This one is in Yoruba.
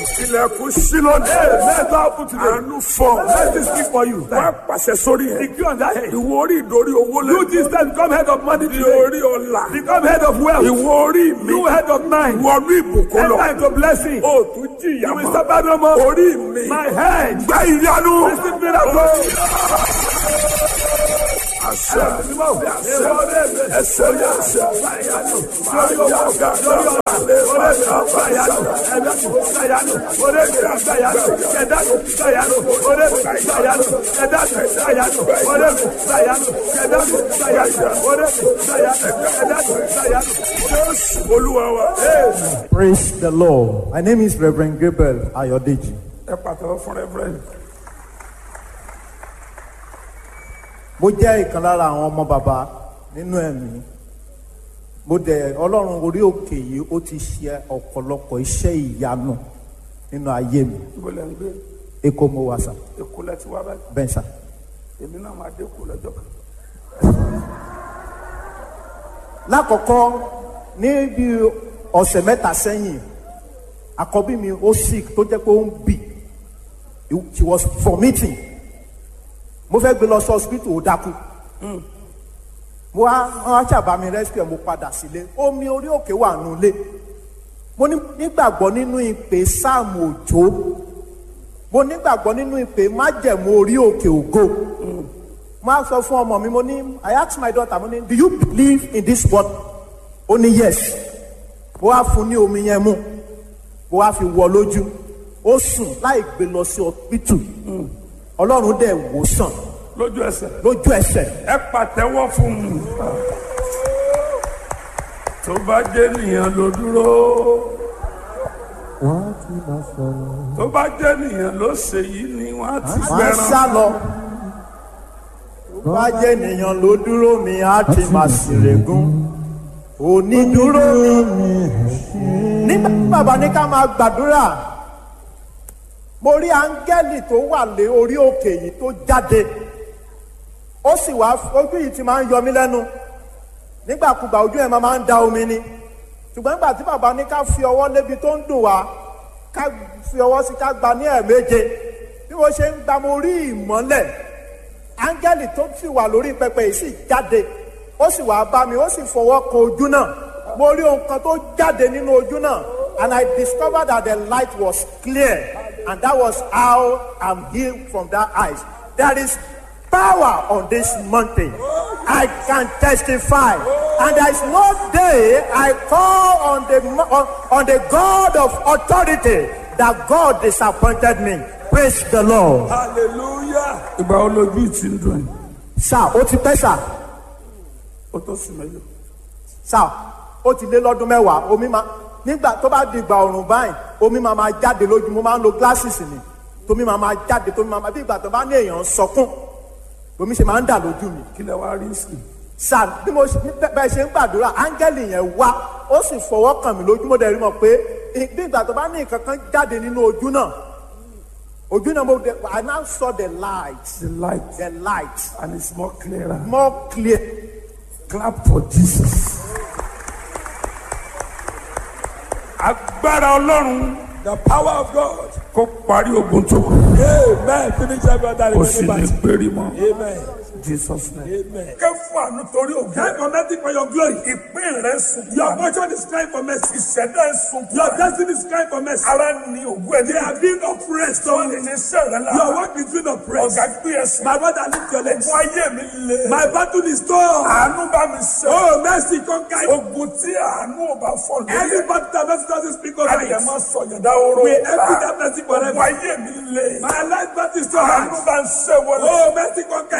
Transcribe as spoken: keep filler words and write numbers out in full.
Ilẹ̀kùn sílọ dé. Let's go put today. Àánú fọ. Let this speak for you. Wọ́n pàṣẹ sórí ẹ̀. Secure on that head. Ìwọ orí ìdórí owó lẹ́nu. You this time become head of money Di today. orí ọ̀la. Become head of wealth. Ìwọ orí mi. You head of mind. Wọnú ìbùkún lọ. Enter into blessing. O tún jìyà You will mọ́. suffer no more. Orí mi. My head. Gba ìyanu. Receive miracle. Àṣẹ. Àṣẹ. Ẹsẹ̀ ní àṣẹ. Máa yá gàdá. Praise the Lord. My name is Reverend Gabriel Ayodeji. Ẹ pàtàkì fún Reverend. Mo jẹ́ ìkan lára àwọn ọmọ bàbá nínú ẹ̀mí. Mo dẹ̀ Ọlọ́run orí òkè yìí ó ti ṣe ọ̀pọ̀lọpọ̀ iṣẹ́ ìyanu nínú ayé mi. Ibo lẹ ń gbé. Èkó mo wà sà. Èkó lẹ ti wá báyìí. Bẹ́ẹ̀ sà. Èmi náà máa dé Èkó lọ́jọ́ kan. Lákọ̀ọ́kọ́ ní bí ọ̀sẹ̀ mẹ́ta sẹ́yìn, àkọ́bí mi ó sick tó jẹ́ pé ó ń bì. She was vomiting. Mo fẹ́ gbé lọ sí hospital ó dákú. Mo wá wọ́n ṣàbá mi rescue mo padà sílé. Omi orí òkè wà nulẹ̀. Mo nígbàgbọ́ nínú ìpè Sáàmù Òjó. Mo nígbàgbọ́ nínú ìpè májẹ̀mú orí òkè ògo. Mo á sọ fún ọmọ mi, mo ní, I asked my daughter, mo ní, do you believe in this word? Ó ní yes. Mo wá fún ní omi yẹn mú. Mo wá fi wọ lójú. Ó sùn láì gbé lọ sí hospital. Ọlọ́run dẹ̀ wò sàn. Lójú ẹsẹ̀. Lójú ẹsẹ̀. Ẹ pàtẹ́wọ́ fún mi. Tó bá jẹ́ nìyẹn ló dúró. Wọ́n á ti máa sọ̀rọ̀. Tó bá jẹ́ nìyẹn ló ṣe yìí ni wọ́n á ti Wọ́n á gbẹran. sá lọ. Tó bá jẹ́ ènìyàn ló dúró mi á ti máa ṣèrègùn. Onídúró mi. Nígbà tí bàbá ní ká máa gbàdúrà, mo rí áńgẹ́lì tó wà lé orí òkè yìí tó jáde. Ó sì wá ojú yìí ti máa ń yọ mí lẹ́nu. Nígbàkúgbà ojú ẹ̀ máa ń da omi ni. Ṣùgbọ́n nígbà tí bàbá ní ká fi ọwọ́ lébi tó ń dùn wá, ká fi ọwọ́ sí ká gba ní ẹ̀ẹ̀méje. Bí mo ṣe ń gba mo rí ìmọ́lẹ̀. Áńgẹ́lì tó sì wà lórí pẹpẹ yìí sì jáde. Ó sì wá bá mi, ó sì fọwọ́ kan ojú náà. Mo rí ohun kan tó jáde nínú ojú náà. And I discovered that the light was clear. And that was how I'm healed from that eyes. There is power on this mountain. I can testify. And there is no day I call on the on, on the God of authority that God disappointed me. Praise the Lord. Hallelujah. Ìgbà wo lójú ti ń dùn ẹ́? Sá, ó ti pẹ́ sá. Ó tó sùn mẹ́lò. Sá, ó ti lé lọ́dún mẹ́wàá. Omi máa nígbà tó bá di ìgbà ọ̀rùn báyìí, omi máa máa jáde lójú. Mo máa ń lo glasses ni. Tómi máa máa jáde, tómi máa máa bí ìgbà tó bá ní èèyàn sọkún. Omi ṣe máa ń dà lójú mi. Kí lẹ wá rí sí? Sá, bí mo bẹ́ẹ̀ ṣe ń gbàdúrà, áńgẹ́lì yẹn wá, ó sì fọwọ́ kàn mí lójú. Mo dẹ̀ rí mọ̀ pé bí ìgbà tó bá ní nǹkan kan jáde nínú ojú náà. Ojú náà mo dẹ̀, I now saw the light. The light. The light. And it's more clearer. More clear. Clap for Jesus. Agbára Ọlọ́run. The power of God. Kó parí ogun tó kù. Amen. Finish every other Kò sì ní péré mọ́. Amen. Jesus name. Amen. Kẹ́ fún àánú torí ògùn. Cry for mercy for your glory. Ìpín rẹ̀ sùn. Your fortune is crying for mercy. Ìṣẹ̀dá ẹ̀ sùn. Your destiny is crying for mercy. Ara ni ògùn ẹ̀ They are being oppressed. Wọ́n ní iṣẹ́ rẹ̀ lára. Your work is being oppressed. Ọ̀gá gbé ẹsẹ̀. My brother, lift your legs. Fún ayé mi le. My battle is torn. Àánú bá mi ṣe. Oh, mercy, conquer. Ogun tí àánú ò bá fọ́ lórí. Every battle that mercy doesn't speak over Ayé it. máa sọ yẹ̀dá oró. We empty that mercy forever. Fún ayé mi le. My life battle is torn. Àánú bá ń ṣe wọlé. Oh, mercy, conquer.